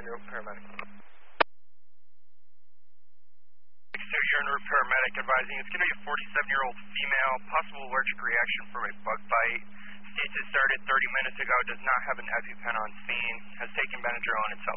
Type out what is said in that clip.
you're a paramedic. 6-2, you're en route paramedic advising. It's going to be a 47-year-old female, possible allergic reaction from a bug bite. States it started 30 minutes ago, does not have an EpiPen on scene, has taken Benadryl and it's